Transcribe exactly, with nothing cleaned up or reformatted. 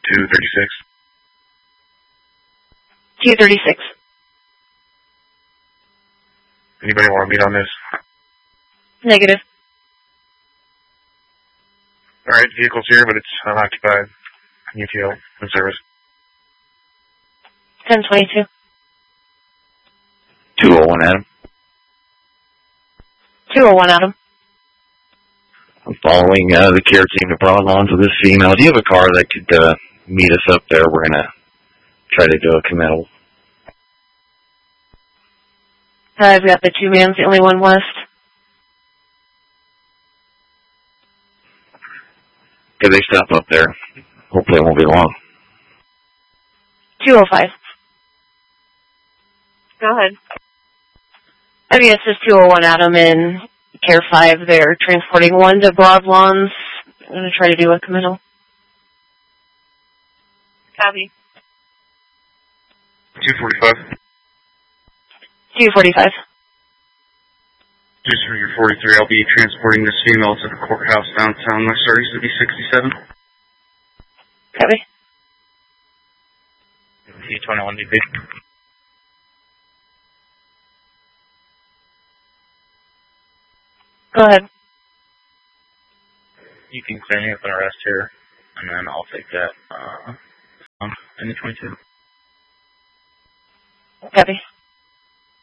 two thirty-six. two thirty-six. Anybody want to meet on this? Negative. Alright, vehicle's here, but it's unoccupied. U T L in service. ten twenty-two. two oh one, Adam. two oh one, Adam. I'm following uh, the care team to Broadlawn for this female. Do you have a car that could uh, meet us up there? We're going to try to do a committal. I've got the two man's the only one west. Could they stop up there? Hopefully it won't be long. two oh five. Go ahead. I mean, it's just two oh one Adam in Care five. They're transporting one to Broadlawns. I'm going to try to do a committal. Copy. two forty-five. two forty-five. Just for your forty-three, I'll be transporting this female to the courthouse downtown. My starting to be sixty-seven. Copy. T twenty-one D P. Go ahead. You can clear me with an arrest here, and then I'll take that uh, in the twenty-two. Copy.